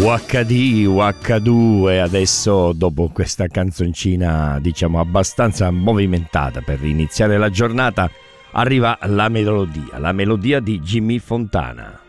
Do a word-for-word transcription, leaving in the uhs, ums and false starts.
U H D, U H due, adesso dopo questa canzoncina diciamo abbastanza movimentata per iniziare la giornata arriva la melodia, la melodia di Jimmy Fontana.